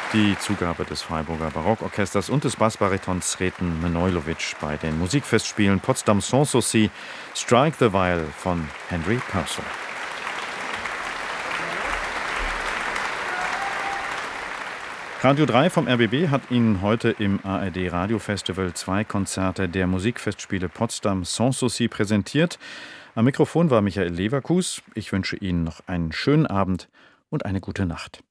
Die Zugabe des Freiburger Barockorchesters und des Bassbaritons Sreten Manojlovic bei den Musikfestspielen Potsdam Sanssouci, Strike the Viol von Henry Purcell. Radio 3 vom RBB hat Ihnen heute im ARD Radiofestival 2 Konzerte der Musikfestspiele Potsdam Sanssouci präsentiert. Am Mikrofon war Michael Leverkus. Ich wünsche Ihnen noch einen schönen Abend und eine gute Nacht.